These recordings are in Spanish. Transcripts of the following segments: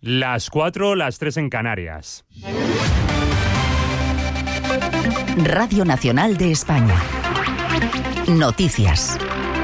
Las 4, las 3 en Canarias. Radio Nacional de España. Noticias.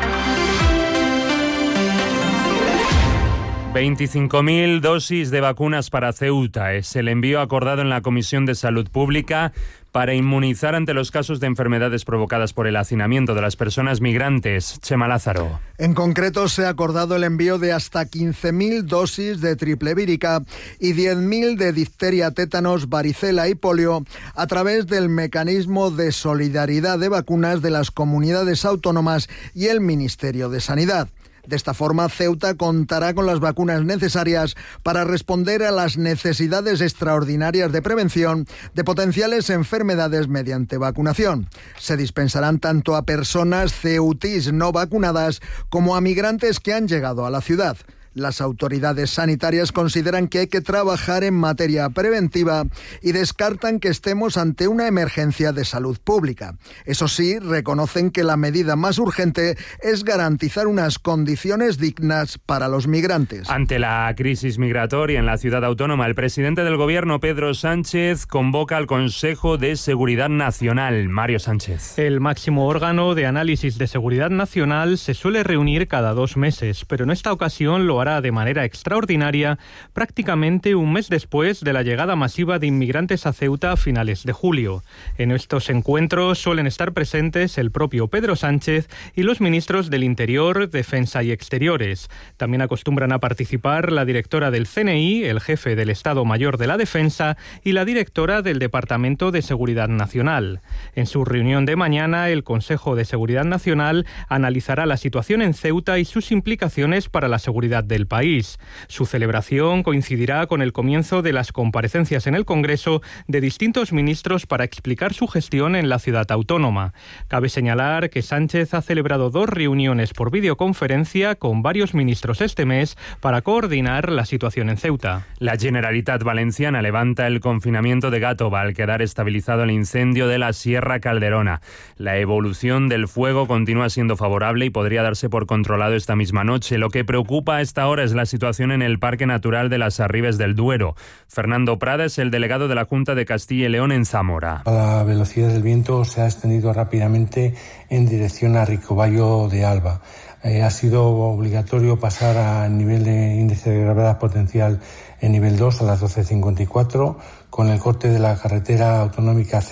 25.000 dosis de vacunas para Ceuta. Es el envío acordado en la Comisión de Salud Pública para inmunizar ante los casos de enfermedades provocadas por el hacinamiento de las personas migrantes. Chema Lázaro. En concreto, se ha acordado el envío de hasta 15.000 dosis de triple vírica y 10.000 de difteria, tétanos, varicela y polio a través del mecanismo de solidaridad de vacunas de las comunidades autónomas y el Ministerio de Sanidad. De esta forma, Ceuta contará con las vacunas necesarias para responder a las necesidades extraordinarias de prevención de potenciales enfermedades mediante vacunación. Se dispensarán tanto a personas ceutís no vacunadas como a migrantes que han llegado a la ciudad. Las autoridades sanitarias consideran que hay que trabajar en materia preventiva y descartan que estemos ante una emergencia de salud pública. Eso sí, reconocen que la medida más urgente es garantizar unas condiciones dignas para los migrantes. Ante la crisis migratoria en la ciudad autónoma, el presidente del Gobierno, Pedro Sánchez, convoca al Consejo de Seguridad Nacional. Mario Sánchez. El máximo órgano de análisis de seguridad nacional se suele reunir cada 2 meses, pero en esta ocasión lo hará de manera extraordinaria, prácticamente un mes después de la llegada masiva de inmigrantes a Ceuta a finales de julio. En estos encuentros suelen estar presentes el propio Pedro Sánchez y los ministros del Interior, Defensa y Exteriores. También acostumbran a participar la directora del CNI, el jefe del Estado Mayor de la Defensa y la directora del Departamento de Seguridad Nacional. En su reunión de mañana, el Consejo de Seguridad Nacional analizará la situación en Ceuta y sus implicaciones para la seguridad del país. Su celebración coincidirá con el comienzo de las comparecencias en el Congreso de distintos ministros para explicar su gestión en la ciudad autónoma. Cabe señalar que Sánchez ha celebrado 2 reuniones por videoconferencia con varios ministros este mes para coordinar la situación en Ceuta. La Generalitat Valenciana levanta el confinamiento de Gàtova al quedar estabilizado el incendio de la Sierra Calderona. La evolución del fuego continúa siendo favorable y podría darse por controlado esta misma noche. Lo que preocupa a esta hora es la situación en el Parque Natural de las Arribes del Duero. Fernando Prada es el delegado de la Junta de Castilla y León en Zamora. La velocidad del viento se ha extendido rápidamente en dirección a Ricobayo de Alba. Ha sido obligatorio pasar al nivel de índice de gravedad potencial en nivel 2 a las 12:54, con el corte de la carretera autonómica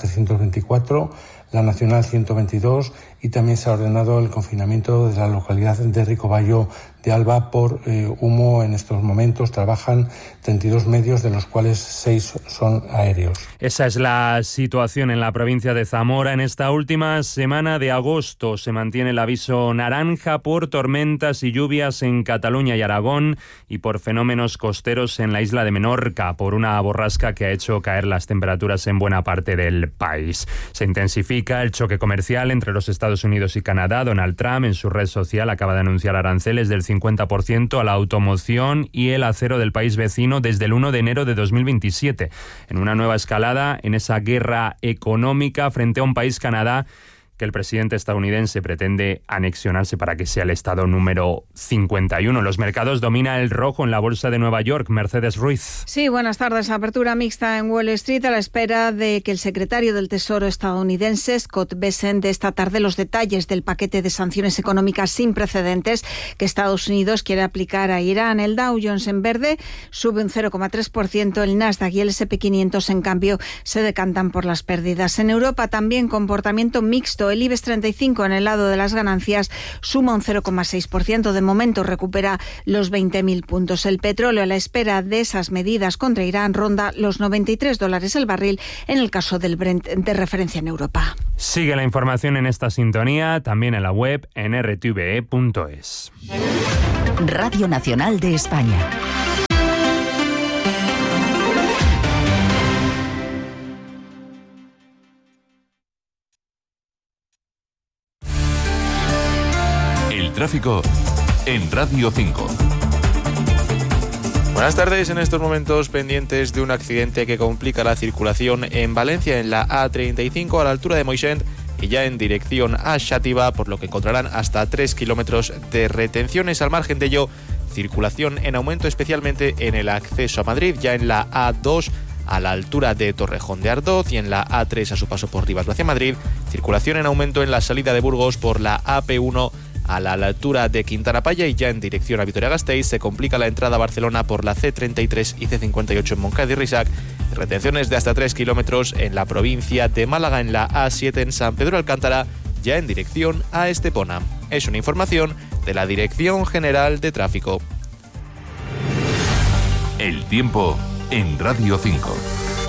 Z324, la Nacional 122, y también se ha ordenado el confinamiento de la localidad de Ricobayo de Alba por humo. En estos momentos trabajan 32 medios, de los cuales 6 son aéreos. Esa es la situación en la provincia de Zamora. En esta última semana de agosto se mantiene el aviso naranja por tormentas y lluvias en Cataluña y Aragón y por fenómenos costeros en la isla de Menorca, por una borrasca que ha hecho caer las temperaturas en buena parte del país. Se intensifica el choque comercial entre los Estados Unidos y Canadá. Donald Trump, en su red social, acaba de anunciar aranceles del 50% a la automoción y el acero del país vecino desde el 1 de enero de 2027, en una nueva escalada en esa guerra económica frente a un país, Canadá, que el presidente estadounidense pretende anexionarse para que sea el estado número 51. Los mercados domina el rojo en la bolsa de Nueva York. Mercedes Ruiz. Sí, buenas tardes. Apertura mixta en Wall Street a la espera de que el secretario del Tesoro estadounidense, Scott Bessent, dé esta tarde los detalles del paquete de sanciones económicas sin precedentes que Estados Unidos quiere aplicar a Irán. El Dow Jones en verde sube un 0,3%, el Nasdaq y el S&P 500, en cambio, se decantan por las pérdidas. En Europa también comportamiento mixto. El IBEX 35 en el lado de las ganancias suma un 0,6%. De momento recupera los 20.000 puntos. El petróleo, a la espera de esas medidas contra Irán, ronda los $93 el barril en el caso del Brent de referencia en Europa. Sigue la información en esta sintonía, también en la web en rtve.es. Radio Nacional de España. Tráfico en Radio 5. Buenas tardes. En estos momentos pendientes de un accidente que complica la circulación en Valencia, en la A35 a la altura de Moixent y ya en dirección a Xàtiva, por lo que encontrarán hasta 3 kilómetros de retenciones. Al margen de ello, Circulación en aumento especialmente en el acceso a Madrid, ya en la A2 a la altura de Torrejón de Ardoz y en la A3 a su paso por Rivas hacia Madrid. Circulación en aumento en la salida de Burgos por la AP1 a la altura de Quintana Paya y ya en dirección a Vitoria-Gasteiz. Se complica la entrada a Barcelona por la C33 y C58 en Montcada y Risac. Retenciones de hasta 3 kilómetros en la provincia de Málaga en la A7 en San Pedro Alcántara, ya en dirección a Estepona. Es una información de la Dirección General de Tráfico. El tiempo en Radio 5.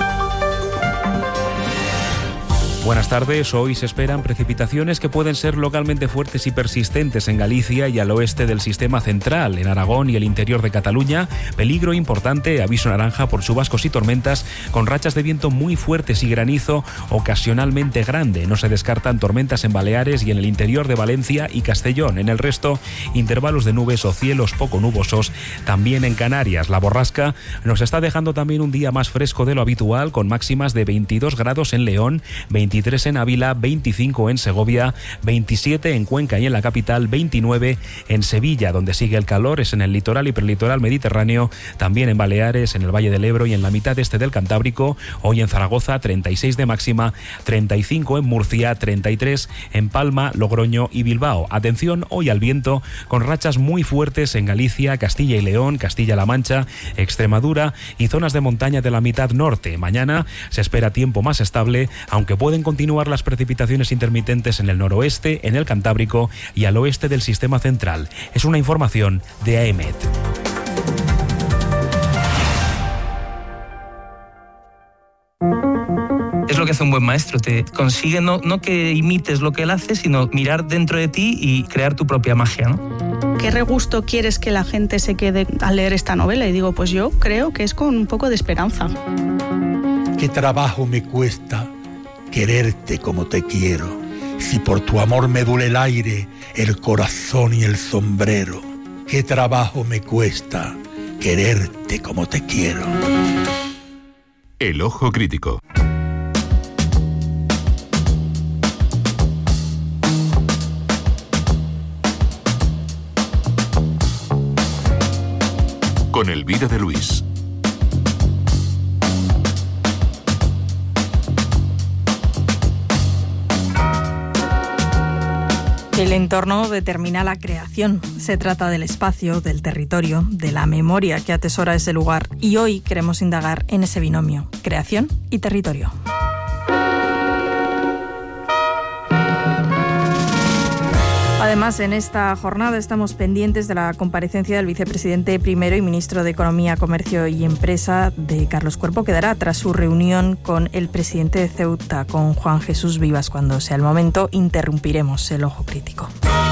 Buenas tardes. Hoy se esperan precipitaciones que pueden ser localmente fuertes y persistentes en Galicia y al oeste del sistema central, en Aragón y el interior de Cataluña. Peligro importante, aviso naranja por chubascos y tormentas, con rachas de viento muy fuertes y granizo ocasionalmente grande. No se descartan tormentas en Baleares y en el interior de Valencia y Castellón. En el resto, intervalos de nubes o cielos poco nubosos. También en Canarias. La borrasca nos está dejando también un día más fresco de lo habitual, con máximas de 22 grados en León, 23 en Ávila, 25 en Segovia, 27 en Cuenca y en la capital, 29 en Sevilla. Donde sigue el calor es en el litoral y prelitoral mediterráneo, también en Baleares, en el Valle del Ebro y en la mitad este del Cantábrico. Hoy en Zaragoza, 36 de máxima, 35 en Murcia, 33 en Palma, Logroño y Bilbao. Atención hoy al viento, con rachas muy fuertes en Galicia, Castilla y León, Castilla-La Mancha, Extremadura y zonas de montaña de la mitad norte. Mañana se espera tiempo más estable, aunque pueden continuar las precipitaciones intermitentes en el noroeste, en el Cantábrico y al oeste del sistema central. Es una información de AEMET. Es lo que hace un buen maestro, te consigue no que imites lo que él hace, sino mirar dentro de ti y crear tu propia magia, ¿no? ¿Qué regusto quieres que la gente se quede al leer esta novela? Y digo, pues yo creo que es con un poco de esperanza. ¿Qué trabajo me cuesta quererte como te quiero? Si por tu amor me duele el aire, el corazón y el sombrero. ¿Qué trabajo me cuesta quererte como te quiero? El ojo crítico. Con Elvira de Luis. El entorno determina la creación. Se trata del espacio, del territorio, de la memoria que atesora ese lugar. Y hoy queremos indagar en ese binomio, creación y territorio. Además, en esta jornada estamos pendientes de la comparecencia del vicepresidente primero y ministro de Economía, Comercio y Empresa, de Carlos Cuerpo, que dará tras su reunión con el presidente de Ceuta, con Juan Jesús Vivas. Cuando sea el momento, interrumpiremos el ojo crítico.